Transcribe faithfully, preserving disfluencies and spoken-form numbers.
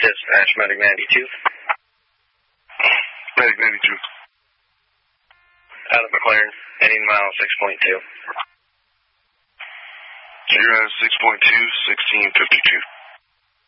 Dispatch, Medic ninety-two. Medic ninety-two. Out of McLaren, heading mile six point two. You're at six point two, sixteen fifty-two.